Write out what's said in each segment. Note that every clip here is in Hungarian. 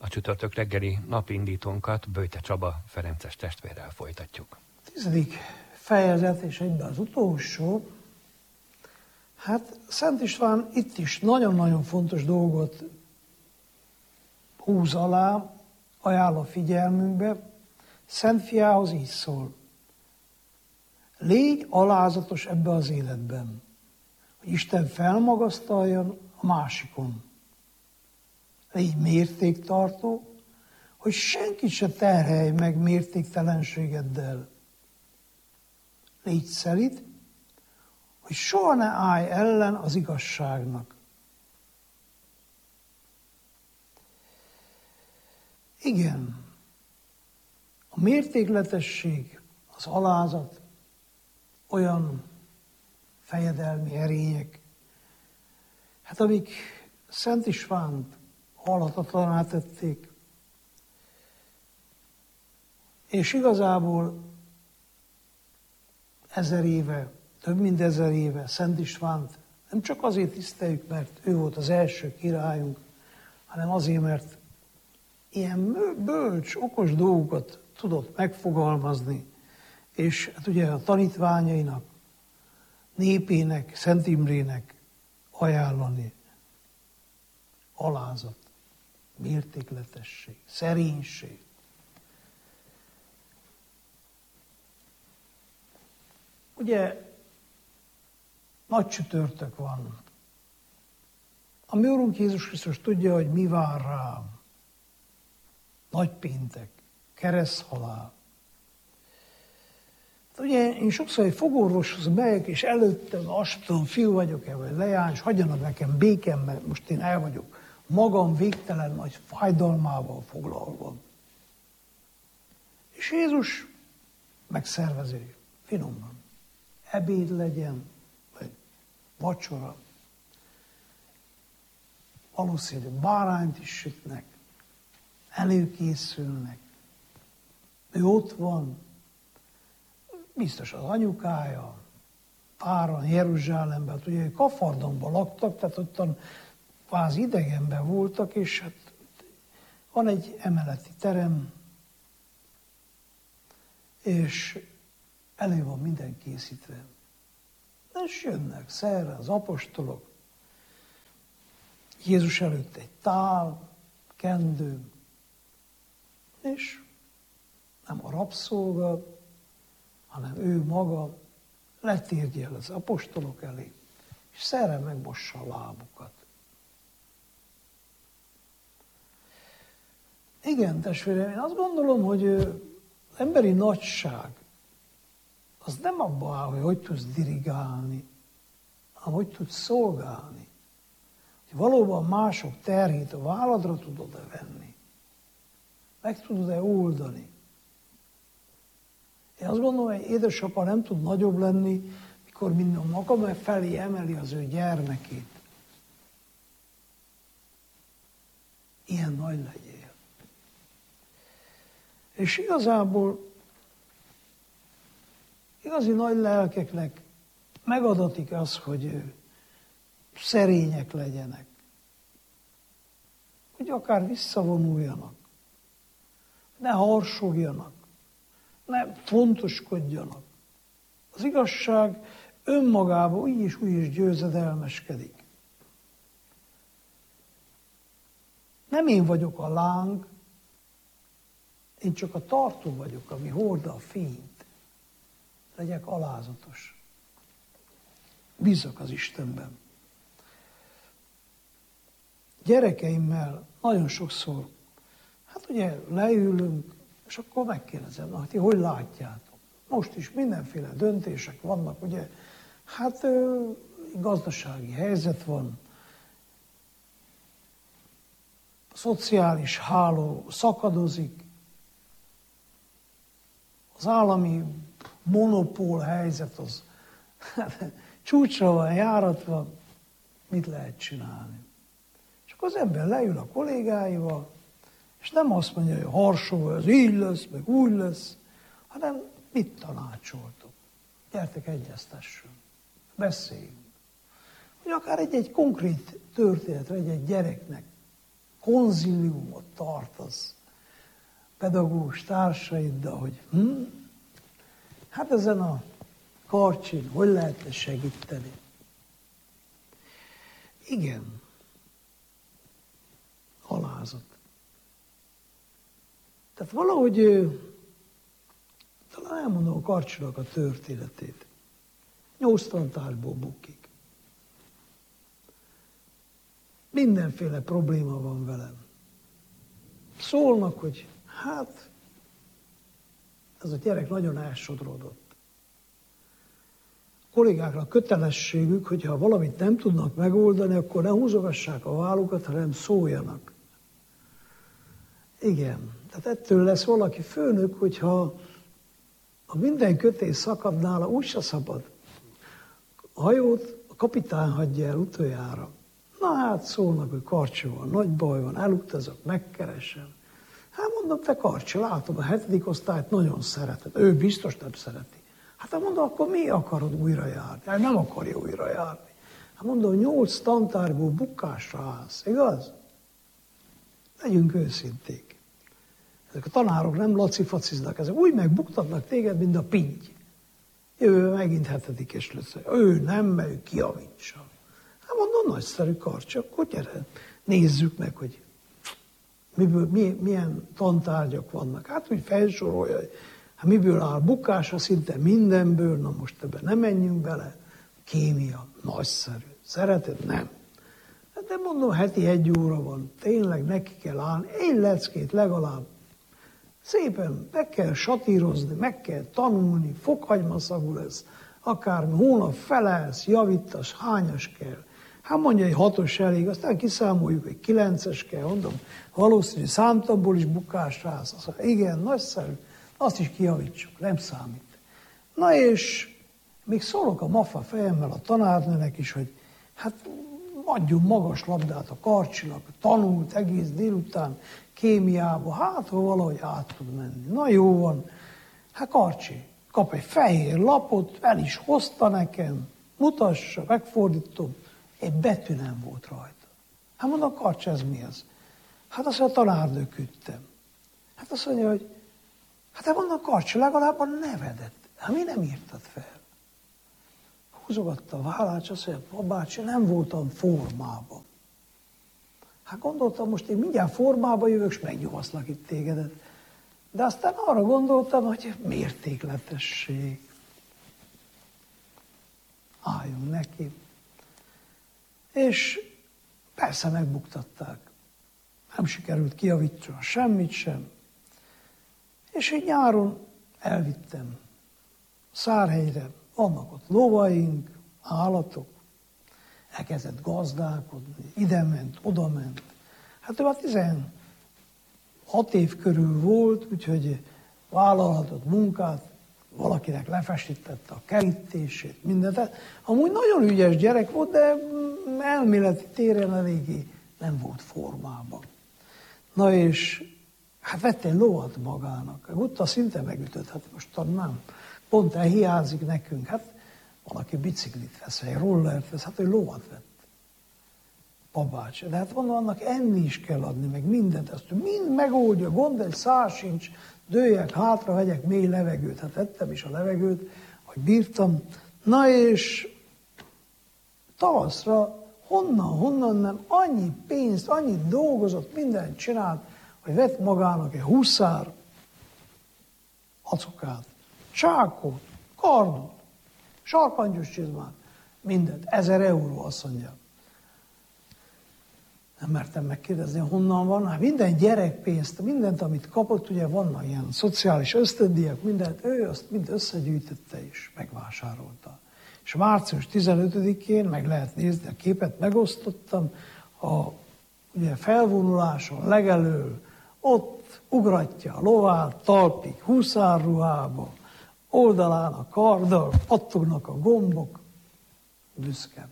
A csütörtök reggeli napindítónkat Böjte Csaba ferences testvérrel folytatjuk. 10. fejezet, és egyben az utolsó. Hát Szent István itt is nagyon-nagyon fontos dolgot húz alá, ajánl a figyelmünkbe. Szent fiához így szól: légy alázatos ebbe az életben, hogy Isten felmagasztaljon a másikon. Légy mértéktartó, hogy senkit se terhelj meg mértéktelenségeddel. Légy szelíd, hogy soha ne állj ellen az igazságnak. Igen, a mértékletesség, az alázat olyan fejedelmi erények, hát amik Szent Istvánt halhatatlaná tették, és igazából 1000 éve, több mint 1000 éve Szent Istvánt nem csak azért tiszteljük, mert ő volt az első királyunk, hanem azért, mert ilyen bölcs, okos dolgokat tudott megfogalmazni, és hát ugye a tanítványainak, népének, Szent Imrének ajánlani. Alázat, mértékletesség, szerénység. Ugye nagy csütörtök van. A mi Úrunk Jézus Krisztus tudja, hogy mi vár rám. Nagypéntek, kereszthalál. Ugye én sokszor egy fogorvoshoz megyek, és előttem azt tudom, fiú vagyok-e, vagy leány, és hagyjanak nekem békem, mert most én el vagyok magam végtelen nagy fájdalmával foglalva. És Jézus megszervezi, finoman. Ebéd legyen, vagy vacsora. Valószínűleg bárányt is sütnek, előkészülnek. Ő ott van, biztos az anyukája, páran Jeruzsálemben, hát ugye Kafardonban laktak, tehát ottan kvázi idegenben voltak, és hát van egy emeleti terem, és elő van minden készítve. És jönnek szerre az apostolok, Jézus előtt egy tál, kendő, és nem a rabszolga, hanem ő maga letérjel az apostolok elé, és szerre megmossa a lábukat. Igen, testvérem, én azt gondolom, hogy az emberi nagyság az nem abban áll, hogy tudsz dirigálni, hanem hogy tudsz szolgálni. Hogy valóban mások terhét a válladra tudod-e venni. Meg tudod-e oldani. Én azt gondolom, hogy egy édesapa nem tud nagyobb lenni, mikor minden maga felé emeli az ő gyermekét. Ilyen nagy legyél. És igazából igazi nagy lelkeknek megadatik az, hogy szerények legyenek. Hogy akár visszavonuljanak. Ne harsogjanak. Ne fontoskodjanak. Az igazság önmagában úgy is győzedelmeskedik. Nem én vagyok a láng, én csak a tartó vagyok, ami hordja a fényt. Legyek alázatos. Bízzak az Istenben. Gyerekeimmel nagyon sokszor, hát ugye leülünk, és akkor megkérdezem, na, ti hogy látjátok? Most is mindenféle döntések vannak, ugye, hát gazdasági helyzet van, a szociális háló szakadozik, az állami monopól helyzet az csúcsra van járatva, mit lehet csinálni? És akkor az ember leül a kollégáival, és nem azt mondja, hogy harsogol, ez így lesz, meg úgy lesz, hanem mit tanácsoltok? Gyertek, egyeztessünk, beszéljünk. Hogy akár egy konkrét történetre, egy gyereknek konziliumot tartasz pedagógus társaiddal, hogy hát ezen a karcsin hogy lehetne segíteni? Igen, alázat. Tehát valahogy talán elmondom a Karcsinak a történetét. 8 tantárgyból bukik. Mindenféle probléma van velem. Szólnak, hogy hát ez a gyerek nagyon elsodródott. A kollégáknak kötelességük, hogyha valamit nem tudnak megoldani, akkor ne húzogassák a vállukat, hanem szóljanak. Igen, tehát ettől lesz valaki főnök, hogyha a minden kötés szakad nála, úgyse szabad. A hajót a kapitány hagyja el utoljára. Na hát szólnak, hogy Karcsi van, nagy baj van, elutazok, megkeresem. Hát mondom, te Karcsi, látom, a 7. osztályt nagyon szereted. Ő biztos nem szereti. Hát mondom, akkor mi akarod újra járni? Hát nem akarja újra járni. Hát mondom, 8 tantárgyból bukásra állsz, igaz? Legyünk őszinték. Ezek a tanárok nem lacifaciznak, ezek úgy megbuktatnak téged, mint a pinty. Jövő megint 7-es lesz. Ő nem, mert ő kijavítsa. Hát mondom, nagyszerű Karcsi, akkor gyere, nézzük meg, hogy milyen tantárgyak vannak. Hát úgy felsorolja, hogy hát miből áll bukása, szinte mindenből, na most ebben nem menjünk bele. Kémia, nagyszerű. Szereted? Nem. De mondom, heti 1 óra van, tényleg neki kell állni, egy leckét legalább. Szépen meg kell satírozni, meg kell tanulni, fokhagymaszagú lesz, akármi, hónap felelsz, javítasz, hányas kell. Hát mondja, egy 6-os elég, aztán kiszámoljuk, hogy 9-es kell, mondom, valószínű számtamból is bukásra állsz. Azt mondja, igen, nagyszerű, azt is kijavítsuk, nem számít. Na és még szólok a mafa fejemmel a tanárnőnek is, hogy hát adjunk magas labdát a Karcsinak, tanult egész délután kémiába, hát ha valahogy át tud menni. Na jó van, hát Karcsi, kap egy fehér lapot, el is hozta nekem, mutassa, megfordítom, egy betű nem volt rajta. Hát mondom, Karcsi, ez mi az? Hát azt mondja, a tanárnő küldtem. Hát azt mondja, hogy hát mondom, Karcsi, legalább a nevedet. Hát mi nem írtad fel? Húzogatta a vállát, és azt mondja, babácsi, nem voltam formában. Hát gondoltam, most én mindjárt formába jövök, és megnyomaszlak itt tégedet. De aztán arra gondoltam, hogy mértékletesség. Álljunk neki. És persze megbuktatták. Nem sikerült kijavítani semmit sem. És így nyáron elvittem Szárhelyre. Vannak ott lovaink, állatok. Elkezdett gazdálkodni, idement, odament. Hát ő már 16 év körül volt, úgyhogy vállalhatott munkát, valakinek lefestítette a kerítését, mindent. Amúgy nagyon ügyes gyerek volt, de elméleti téren eléggé nem volt formában. Na és hát vett egy lovat magának. Ott szinte megütött, hát most nem. Pont elhiányzik nekünk. Hát valaki biciklit vesz, egy rollert vesz, hát ő lovat vett. Babács. De hát mondom, annak enni is kell adni, meg mindent. Ezt mind megoldja, gond, egy szár sincs, dőljek hátra, vegyek mély levegőt. Hát vettem is a levegőt, hogy bírtam. Na és tavaszra honnan nem, annyi pénzt, annyit dolgozott, mindent csinált, hogy vett magának egy huszár acukát, csákot, kardot, sarkantyús csizmát, mindent. 1000 euró, azt mondja. Nem mertem megkérdezni, honnan van. Hát minden gyerekpénzt, mindent, amit kapott, ugye vannak ilyen szociális ösztöndíjak, mindent, ő azt mind összegyűjtötte és megvásárolta. És március 15-én, meg lehet nézni, a képet megosztottam, ugye felvonuláson legelől, ott ugratja a lovát, talpig, huszárruhába, oldalán a karddal, pattognak a gombok, büszke.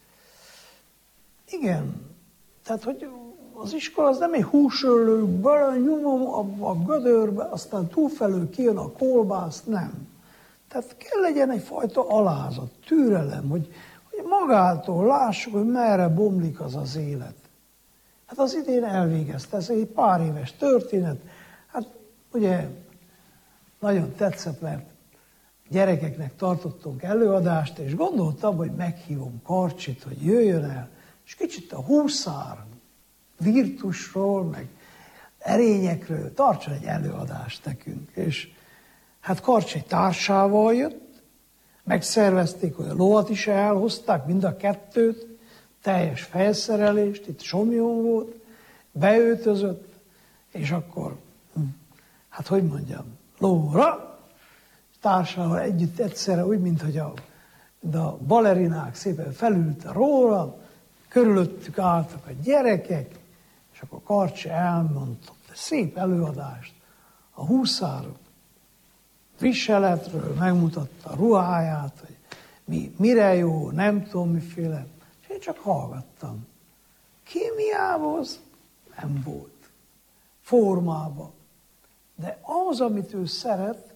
Igen, tehát, hogy az iskola az nem egy húsöllő, belenyomom a gödörbe, aztán túlfelől kijön a kolbász, nem. Tehát kell legyen egyfajta alázat, türelem, hogy magától lássuk, hogy merre bomlik az élet. Hát az idén elvégezte, ez egy pár éves történet. Hát ugye nagyon tetszett, mert gyerekeknek tartottunk előadást, és gondoltam, hogy meghívom Karcsit, hogy jöjjön el, és kicsit a húszár virtusról, meg erényekről tartson egy előadást nekünk. És hát Karcsi társával jött, megszervezték, hogy a lovat is elhozták, mind a kettőt, teljes felszerelést, itt Somjon volt, beöltözött, és akkor, hát hogy mondjam, lóra, társával együtt egyszerre, úgy, mint hogy a balerinák szépen felült a róra, körülöttük álltak a gyerekek, és akkor Karcsi elmondta szép előadást a húszárok viseletről, megmutatta a ruháját, hogy mire jó, nem tudom miféle, és én csak hallgattam. Kémiához nem volt, formába, de az, amit ő szeret,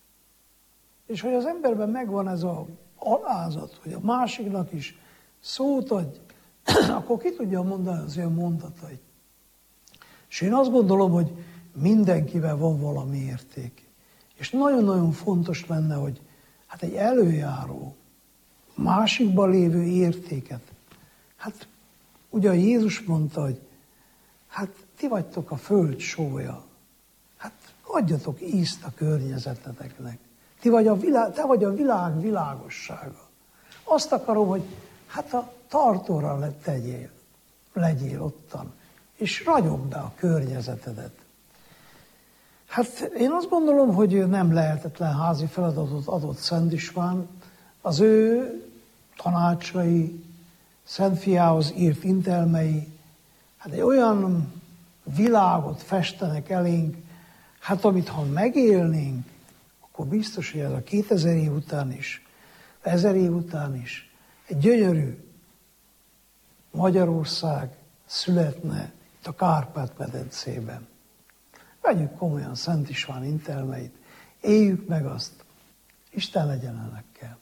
és hogy az emberben megvan ez az alázat, hogy a másiknak is szót adj, akkor ki tudja mondani az olyan mondatait. És én azt gondolom, hogy mindenkivel van valami érték. És nagyon-nagyon fontos lenne, hogy hát egy előjáró, másikban lévő értéket, hát ugye Jézus mondta, hogy hát ti vagytok a föld sója, hát adjatok ízt a környezeteteknek. Te vagy a világ világossága. Azt akarom, hogy hát a tartóra legyél ottan, és ragyogd be a környezetedet. Hát én azt gondolom, hogy nem lehetetlen házi feladatot adott Szent István. Az ő tanácsai, Szent Fiához írt intelmei, hát egy olyan világot festenek elénk, hát amit ha megélnénk, akkor biztos, hogy ez a 2000 év után is, 1000 év után is egy gyönyörű Magyarország születne itt a Kárpát-medencében. Vegyük komolyan Szent István intelmeit, éljük meg azt. Isten legyen önökkel.